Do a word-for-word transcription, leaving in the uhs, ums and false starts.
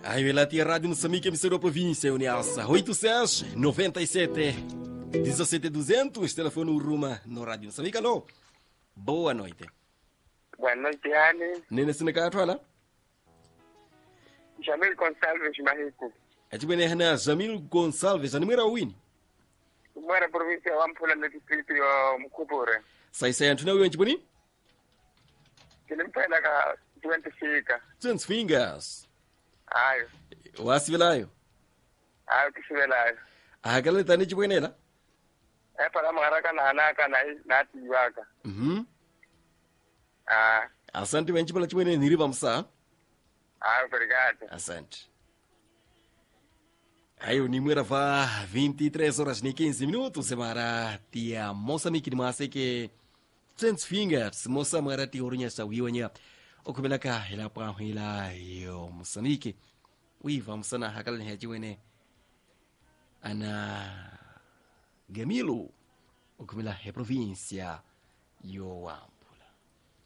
Aí ela tinha rádio Moçambique, emissora da província, Unialça. oito seis nove sete dezessete duzentos, telefone Uruma no rádio Moçambique. Alô? Boa noite. Boa noite, Anne. Nene sinakato ala? Jamil Gonçalves Mahiku. É tipo né, Jamil Gonçalves, a número win. Mora província wa Mpula no distrito ya Mkubure. Sai sai antuna uyo nchibuni? Kilimpenda ka twenty fika. Tens fingers. Ayo. Wasivilayo. Ayo kisivelayo. Akala tani chibwenela? E para maraka na anaka na na tiwaka. Mhm. Ah, Asante wenchibala chibwene niriba msa. ayo obrigado. Asante. Aí o número vai vinte e três horas e quinze minutos. Semara tia Moçambique de Massa que Tens fingers moça mara tia orunha sa wiwanya. O kumela ka hila pa hila yo Moçambique. Ui vamos sana hakal ne jiwene. Ana Gemilo. O kumela he província yo am.